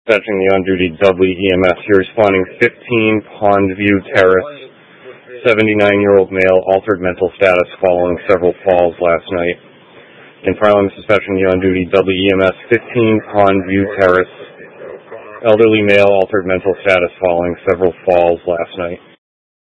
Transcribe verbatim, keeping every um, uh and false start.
Dispatching the on-duty Dudley E M S. You're responding fifteen Pondview Terrace. seventy-nine-year-old male, altered mental status following several falls last night. In Parliament, dispatching the on-duty Dudley E M S. fifteen Pondview Terrace. Elderly male, altered mental status following several falls last night.